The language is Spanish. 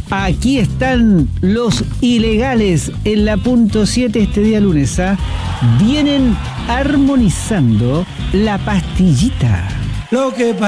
Aquí están los ilegales en la punto 7 este día lunes. Vienen armonizando la pastillita. Lo que